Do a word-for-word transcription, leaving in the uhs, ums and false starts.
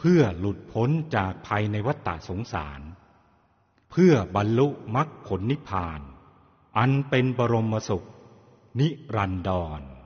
พื่อหลุดพ้นจากภัยในวัฏฏะสงสารเพื่อบรรลุมรรคผลนิพพานอันเป็นบรมสุขนิรันดร